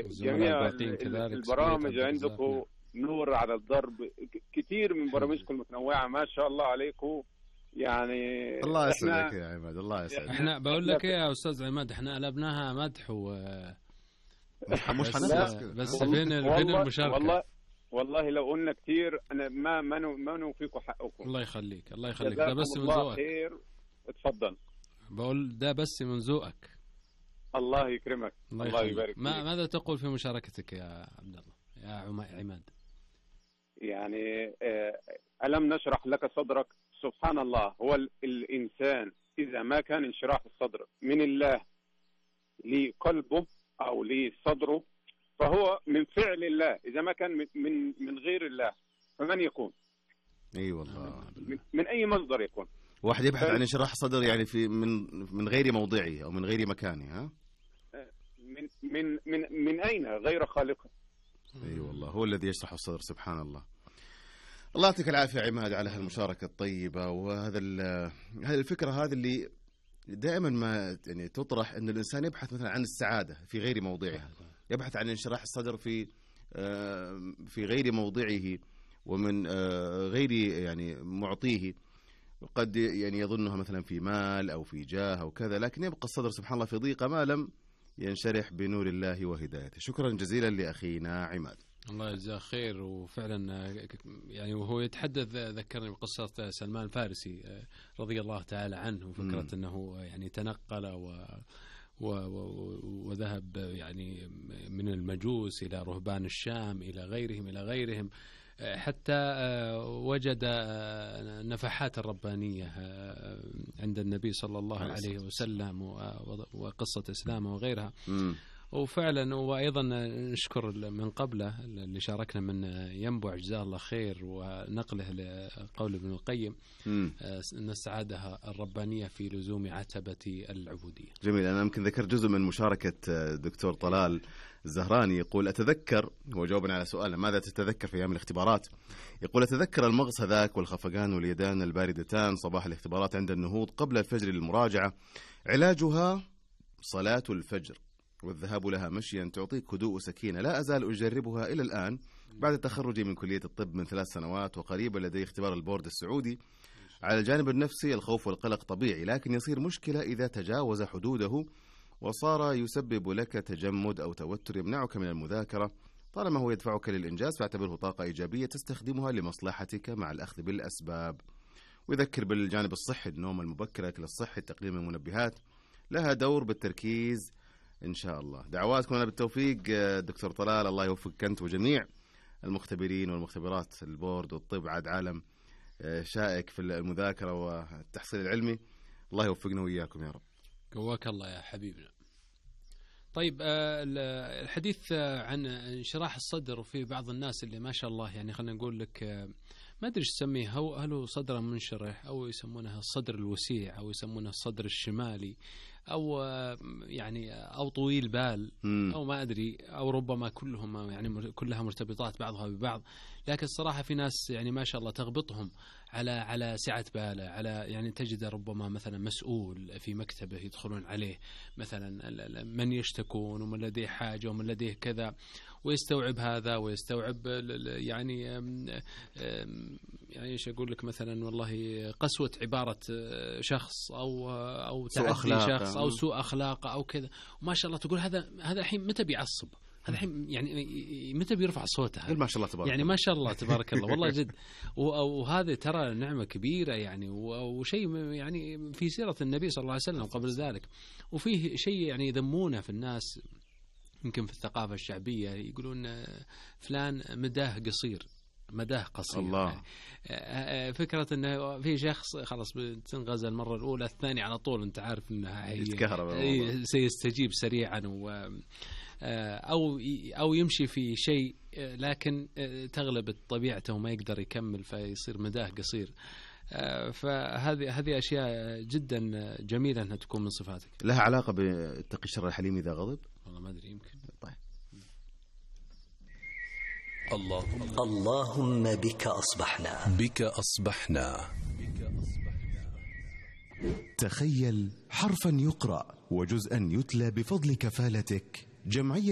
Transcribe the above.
جميع البرامج عندكم نور على الضرب، كثير من برامجكم المتنوعة ما شاء الله عليكم. يعني الله يسعدك يا عماد، الله يسعدك. احنا بقول لك يا أستاذ عماد، احنا قلبناها مدح مش بس فين المشاركة. والله لو قلنا كثير أنا ما نوفيكم حقكم. الله يخليك الله يخليك، ده بس من ذوقك. خير، اتفضل. بقول ده بس من ذوقك. الله يكرمك، الله يبارك فيك. ماذا تقول في مشاركتك يا عبد الله يا عماد؟ يعني ألم نشرح لك صدرك؟ سبحان الله، هو الإنسان إذا ما كان انشراح الصدر من الله لقلبه أو لصدره فهو من فعل الله، إذا ما كان من غير الله فمن يكون؟ أي والله، من أي مصدر يكون؟ واحد يبحث عن انشراح صدر يعني في من غير موضعه أو من غير مكانه. ها؟ من أين؟ غير خالقه. أي والله، هو الذي يشرح الصدر. سبحان الله. الله يعطيك العافية عماد على هالمشاركة الطيبة، وهذا هذه الفكرة هذه اللي دائما ما يعني تطرح، أن الإنسان يبحث مثلا عن السعادة في غير موضعها، يبحث عن انشراح الصدر في غير موضعه ومن غير يعني معطيه، قد يعني يظنها مثلا في مال أو في جاه أو كذا، لكن يبقى الصدر سبحان الله في ضيقة ما لم ينشرح بنور الله وهدايته. شكرا جزيلا لأخينا عماد، الله يجزاه خير. وفعلا يعني وهو يتحدث ذكرني بقصة سلمان الفارسي رضي الله تعالى عنه، وفكرة أنه يعني تنقل وذهب يعني من المجوس إلى رهبان الشام إلى غيرهم حتى وجد نفحات الربانية عند النبي صلى الله عليه وسلم وقصة إسلامه وغيرها. وفعلا وأيضا نشكر من قبله اللي شاركنا من ينبع جزاه الله خير، ونقله لقول ابن القيم أن السعادة الربانية في لزوم عتبة العبودية. جميل. أنا يمكن ذكر جزء من مشاركة دكتور طلال الزهراني، يقول أتذكر، هو جاوبنا على سؤالنا ماذا تتذكر في أيام الاختبارات، يقول أتذكر المغص هذاك والخفقان واليدان الباردتان صباح الاختبارات عند النهوض قبل الفجر للمراجعة، علاجها صلاة الفجر والذهاب لها مشيا تعطيك هدوء وسكينة، لا أزال أجربها إلى الآن بعد تخرجي من كلية الطب من 3 سنوات، وقريبا لدي اختبار البورد السعودي. على الجانب النفسي الخوف والقلق طبيعي، لكن يصير مشكلة إذا تجاوز حدوده وصار يسبب لك تجمد أو توتر يمنعك من المذاكرة. طالما هو يدفعك للإنجاز فاعتبره طاقة إيجابية تستخدمها لمصلحتك مع الأخذ بالأسباب. ويذكر بالجانب الصحي النوم المبكر، أكل الصحي، تقليل من المنبهات، لها دور بالتركيز إن شاء الله. دعواتكم لنا بالتوفيق دكتور طلال، الله يوفقك أنت وجميع المختبرين والمختبرات. البورد والطب عاد عالم شائك في المذاكرة والتحصيل العلمي، الله يوفقنا وإياكم يا رب. قواك الله يا حبيبنا. طيب الحديث عن انشراح الصدر، وفي بعض الناس اللي ما شاء الله يعني خلينا نقول لك ما أدري تسميه، هل هو صدر منشرح أو يسمونه الصدر الوسيع أو يسمونه الصدر الشمالي أو يعني أو طويل بال أو ما أدري، أو ربما كلهم يعني كلها مرتبطات بعضها ببعض. لكن الصراحة في ناس يعني ما شاء الله تغبطهم على سعة باله، على يعني تجد ربما مثلا مسؤول في مكتبه يدخلون عليه مثلا من يشتكون ومن لديه حاجة ومن لديه كذا، ويستوعب هذا ويستوعب يعني ايش اقول لك مثلا والله قسوة عبارة شخص او تعدي شخص او سوء اخلاقه او كذا، وما شاء الله تقول هذا الحين متى بيعصب، هذا الحين يعني متى بيرفع صوته، ما شاء الله تبارك يعني ما شاء الله تبارك الله والله جد. وهذا ترى نعمة كبيرة يعني، وشيء يعني في سيرة النبي صلى الله عليه وسلم قبل ذلك. وفيه شيء يعني يذمونه في الناس يمكن في الثقافة الشعبية، يقولون فلان مداه قصير، مداه قصير. الله. يعني فكرة أنه في شخص خلاص بتنغزل المرة الأولى، الثانية على طول أنت عارف أنها سيستجيب سريعا أو يمشي في شيء لكن تغلب طبيعته وما يقدر يكمل فيصير مداه قصير. فهذه أشياء جدا جميلة أنها تكون من صفاتك. لها علاقة باتقي الشر الحليم إذا غضب؟ والله ما أدري، يمكن. طيب. اللهم بك أصبحنا. تخيل حرفا يقرأ وجزءا يتلى بفضل كفالتك. جمعية